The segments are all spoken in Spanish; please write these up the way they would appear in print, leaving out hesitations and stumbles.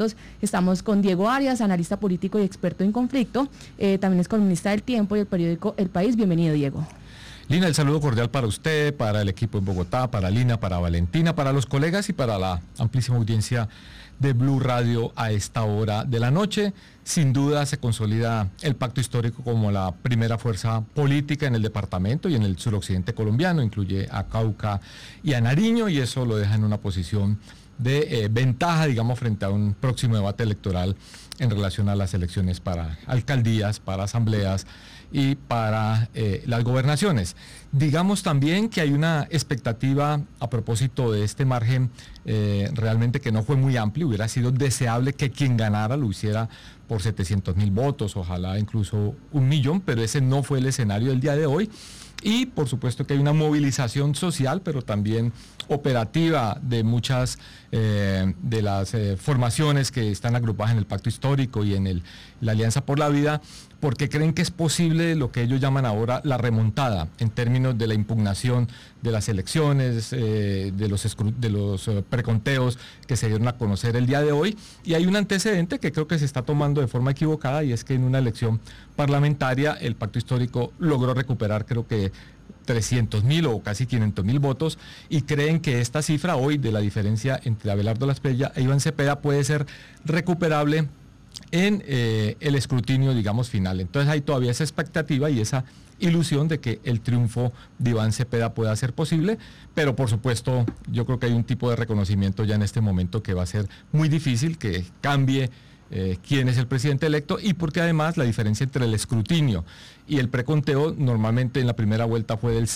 Estamos con Diego Arias, analista político y experto en conflicto, también es columnista del Tiempo y el periódico El País. Bienvenido, Diego. Lina, el saludo cordial para usted, para el equipo en Bogotá, para Lina, para Valentina, para los colegas y para la amplísima audiencia de Blue Radio a esta hora de la noche. Sin duda se consolida el pacto histórico como la primera fuerza política en el departamento y en el suroccidente colombiano, incluye a Cauca y a Nariño, y eso lo deja en una posición de ventaja, digamos, frente a un próximo debate electoral en relación a las elecciones para alcaldías, para asambleas y para las gobernaciones. Digamos también que hay una expectativa a propósito de este margen realmente que no fue muy amplio. Hubiera sido deseable que quien ganara lo hiciera por 700,000 votos, ojalá incluso 1,000,000, pero ese no fue el escenario del día de hoy. Y por supuesto que hay una movilización social, pero también operativa de muchas de las formaciones que están agrupadas en el Pacto Histórico y en la Alianza por la Vida, porque creen que es posible lo que ellos llaman ahora la remontada en términos de la impugnación de las elecciones, de los preconteos que se dieron a conocer el día de hoy. Y hay un antecedente que creo que se está tomando de forma equivocada, y es que en una elección parlamentaria el Pacto Histórico logró recuperar, creo que 300,000 o casi 500,000 votos, y creen que esta cifra hoy de la diferencia entre Abelardo Lasprilla e Iván Cepeda puede ser recuperable en el escrutinio, digamos, final. Entonces hay todavía esa expectativa y esa ilusión de que el triunfo de Iván Cepeda pueda ser posible, pero por supuesto yo creo que hay un tipo de reconocimiento ya en este momento que va a ser muy difícil que cambie quién es el presidente electo, y porque además la diferencia entre el escrutinio y el preconteo normalmente en la primera vuelta fue del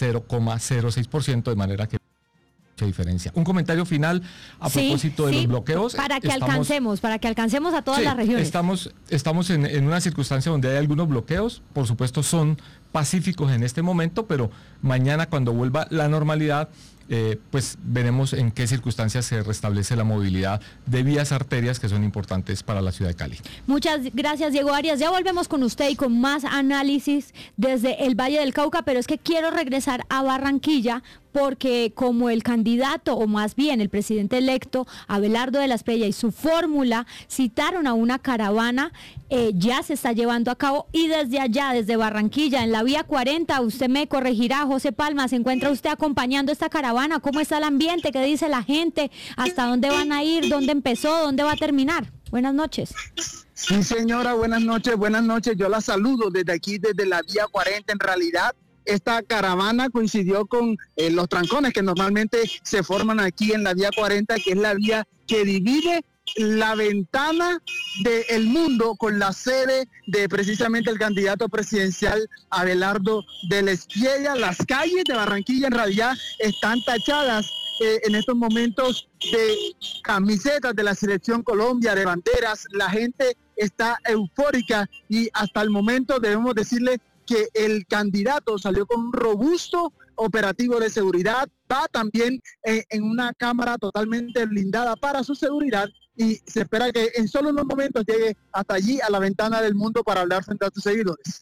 0,06%, de manera que mucha diferencia. Un comentario final a propósito de los bloqueos. Para que alcancemos a todas las regiones. Estamos en una circunstancia donde hay algunos bloqueos, por supuesto son pacíficos en este momento, pero mañana, cuando vuelva la normalidad, pues veremos en qué circunstancias se restablece la movilidad de vías arterias que son importantes para la ciudad de Cali. Muchas gracias, Diego Arias. Ya volvemos con usted y con más análisis desde el Valle del Cauca, pero es que quiero regresar a Barranquilla, porque como el candidato, o más bien el presidente electo, Abelardo de Lasprilla, y su fórmula citaron a una caravana, ya se está llevando a cabo, y desde allá, desde Barranquilla, en la vía 40, usted me corregirá, José Palma, ¿se encuentra usted acompañando esta caravana? ¿Cómo está el ambiente? ¿Qué dice la gente? ¿Hasta dónde van a ir? ¿Dónde empezó? ¿Dónde va a terminar? Buenas noches. Sí, señora, buenas noches. Yo la saludo desde aquí, desde la vía 40. En realidad, esta caravana coincidió con los trancones que normalmente se forman aquí en la vía 40, que es la vía que divide la ventana del mundo con la sede de precisamente el candidato presidencial Abelardo de Lasprilla. Las calles de Barranquilla en realidad están tachadas en estos momentos de camisetas de la Selección Colombia, de banderas. La gente está eufórica y hasta el momento debemos decirle que el candidato salió con un robusto operativo de seguridad, va también en una cámara totalmente blindada para su seguridad, y se espera que en solo unos momentos llegue hasta allí, a la ventana del mundo, para hablar frente a sus seguidores.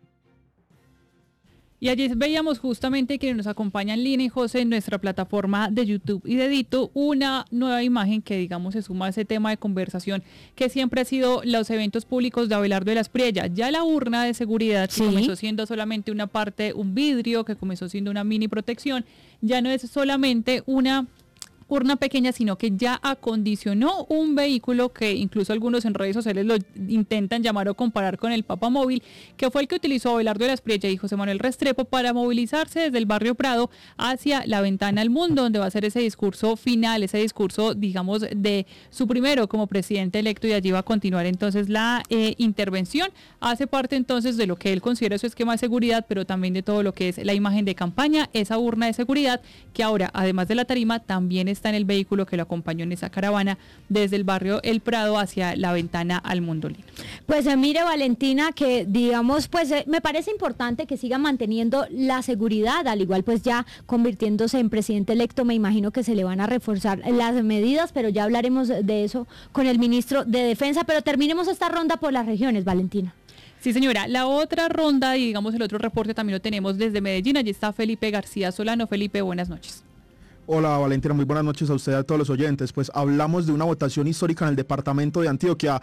Y allí veíamos justamente que nos acompañan Lina y José en nuestra plataforma de YouTube y de Dito, una nueva imagen que, digamos, se suma a ese tema de conversación que siempre ha sido los eventos públicos de Abelardo de Lasprilla. Ya la urna de seguridad, que comenzó siendo solamente una parte, un vidrio, que comenzó siendo una mini protección, ya no es solamente una urna pequeña, sino que ya acondicionó un vehículo que incluso algunos en redes sociales lo intentan llamar o comparar con el Papamóvil, que fue el que utilizó Abelardo de Lasprilla y José Manuel Restrepo para movilizarse desde el barrio Prado hacia la ventana al mundo, donde va a ser ese discurso final, ese discurso, digamos, de su primero como presidente electo, y allí va a continuar entonces la intervención. Hace parte entonces de lo que él considera su esquema de seguridad, pero también de todo lo que es la imagen de campaña, esa urna de seguridad que ahora, además de la tarima, también está en el vehículo que lo acompañó en esa caravana desde el barrio El Prado hacia la ventana al mundo. Pues mire, Valentina, que digamos, pues me parece importante que siga manteniendo la seguridad, al igual pues ya convirtiéndose en presidente electo, me imagino que se le van a reforzar las medidas, pero ya hablaremos de eso con el ministro de Defensa, pero terminemos esta ronda por las regiones, Valentina. Sí, señora. La otra ronda y digamos el otro reporte también lo tenemos desde Medellín. Allí está Felipe García Solano. Felipe, buenas noches. Hola Valentina, muy buenas noches a usted y a todos los oyentes. Pues hablamos de una votación histórica en el departamento de Antioquia,